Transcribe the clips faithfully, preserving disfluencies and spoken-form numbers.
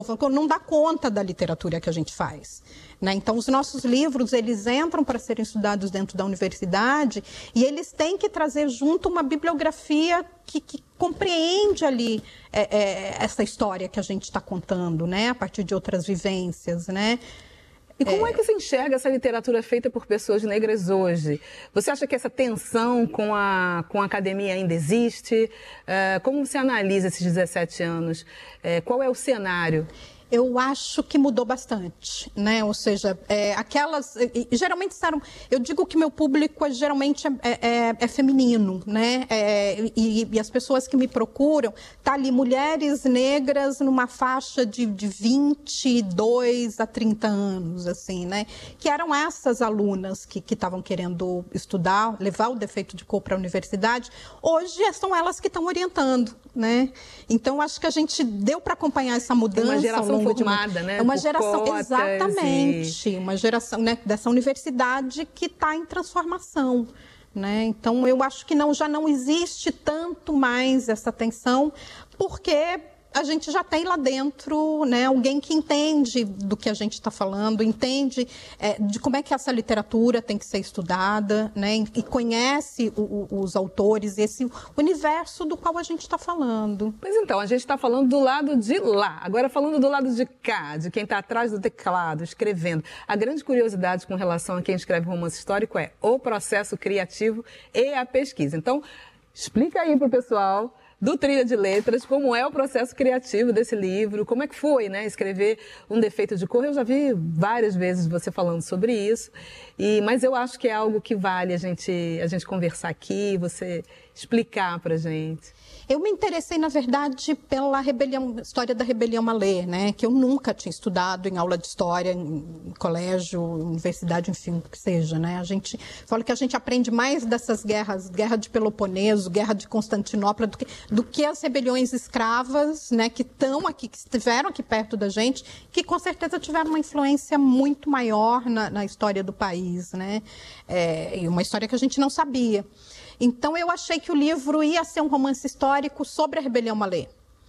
não dá conta da literatura que a gente faz, né? Então, os nossos livros, eles entram para serem estudados dentro da universidade e eles têm que trazer junto uma bibliografia que, que compreende ali é, é, essa história que a gente está contando, né? A partir de outras vivências, né? E como é que você enxerga essa literatura feita por pessoas negras hoje? Você acha que essa tensão com a, com a academia ainda existe? Uh, como você analisa esses dezessete anos? Uh, qual é o cenário? Eu acho que mudou bastante, né? Ou seja, é, aquelas... Geralmente, eu digo que meu público é, geralmente é, é, é feminino, né? É, e, e as pessoas que me procuram, tá ali, mulheres negras numa faixa de, de vinte e dois a trinta anos, assim, né? Que eram essas alunas que estavam querendo estudar, levar o defeito de cor para a universidade. Hoje são elas que estão orientando, né? Então, acho que a gente deu para acompanhar essa mudança. Uma geração formada, né? É uma geração, exatamente, e... uma geração, né, dessa universidade que está em transformação, né? Então, eu acho que não, já não existe tanto mais essa tensão, porque a gente já tem lá dentro, né, alguém que entende do que a gente está falando, entende é, de como é que essa literatura tem que ser estudada, né, e conhece o, o, os autores, esse universo do qual a gente está falando. Mas então, a gente está falando do lado de lá, agora falando do lado de cá, de quem está atrás do teclado, escrevendo. A grande curiosidade com relação a quem escreve romance histórico é o processo criativo e a pesquisa. Então, explica aí para o pessoal do Trilha de Letras, como é o processo criativo desse livro, como é que foi, né, escrever Um Defeito de Cor. Eu já vi várias vezes você falando sobre isso, e, mas eu acho que é algo que vale a gente, a gente conversar aqui, você explicar pra gente. Eu me interessei, na verdade, pela rebelião, história da rebelião Malê, né? Que eu nunca tinha estudado em aula de história, em colégio, universidade, enfim, o que seja, né? A gente fala que a gente aprende mais dessas guerras, guerra de Peloponeso, guerra de Constantinopla, do que, do que as rebeliões escravas, né? Que estão aqui, que estiveram aqui perto da gente, que com certeza tiveram uma influência muito maior na, na história do país, né? É, e uma história que a gente não sabia. Então, eu achei que o livro ia ser um romance histórico sobre a rebelião Malê,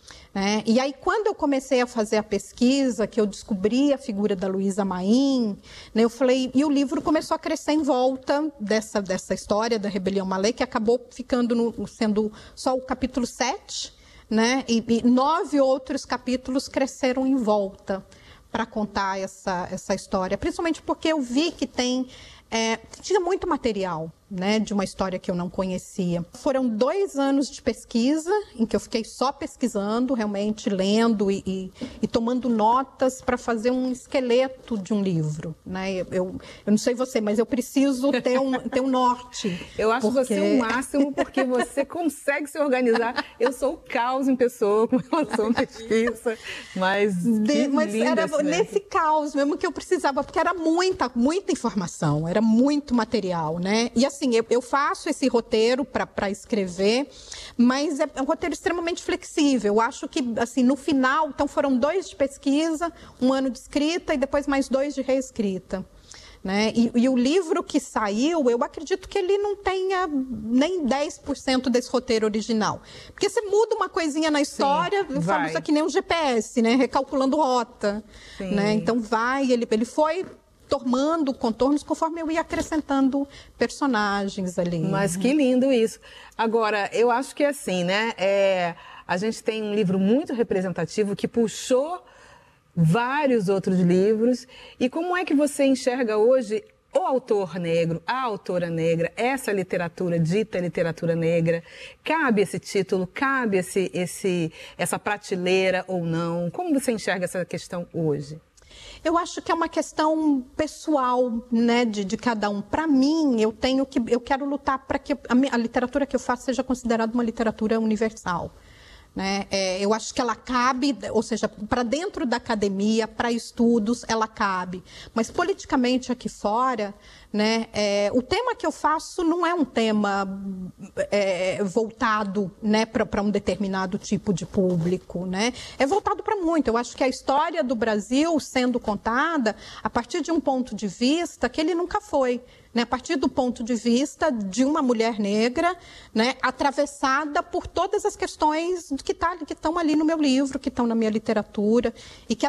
né? E aí, quando eu comecei a fazer a pesquisa, que eu descobri a figura da Luísa Maim, né, eu falei, e o livro começou a crescer em volta dessa, dessa história da rebelião Malê, que acabou ficando no, sendo só o capítulo sete, né? E, e nove outros capítulos cresceram em volta para contar essa, essa história, principalmente porque eu vi que tem... É, tinha muito material, né, de uma história que eu não conhecia. Foram dois anos de pesquisa, em que eu fiquei só pesquisando, realmente lendo e, e, e tomando notas para fazer um esqueleto de um livro, né? Eu, eu, eu não sei você, mas eu preciso ter um, ter um norte. Eu acho porque... você o máximo, porque você consegue se organizar. Eu sou o caos em pessoa com relação à pesquisa, mas, de, mas era esse nesse caos mesmo que eu precisava, porque era muita, muita informação, era muito material, né? E assim, eu, eu faço esse roteiro para escrever, mas é um roteiro extremamente flexível. Eu acho que, assim, no final, então foram dois de pesquisa, um ano de escrita e depois mais dois de reescrita, né? E, e o livro que saiu, eu acredito que ele não tenha nem dez por cento desse roteiro original. Porque você muda uma coisinha na história, Sim, eu falo isso aqui nem um G P S, né? Recalculando rota, né? Então vai, ele, ele foi... tomando contornos conforme eu ia acrescentando personagens ali. Mas que lindo isso. Agora, eu acho que é assim, né? É, a gente tem um livro muito representativo que puxou vários outros livros. E como é que você enxerga hoje o autor negro, a autora negra, essa literatura dita literatura negra? Cabe esse título, cabe esse, esse, essa prateleira ou não? Como você enxerga essa questão hoje? Eu acho que é uma questão pessoal, né, de, de cada um. Para mim, eu tenho que, eu quero lutar para que a, a literatura que eu faço seja considerada uma literatura universal, né? É, eu acho que ela cabe, ou seja, para dentro da academia, para estudos, ela cabe. Mas politicamente aqui fora, né, é, o tema que eu faço não é um tema é, voltado, né, para um determinado tipo de público, né? É voltado para muito. Eu acho que a história do Brasil sendo contada a partir de um ponto de vista que ele nunca foi, né, a partir do ponto de vista de uma mulher negra, né, atravessada por todas as questões que tá, que estão ali no meu livro, que estão na minha literatura, e que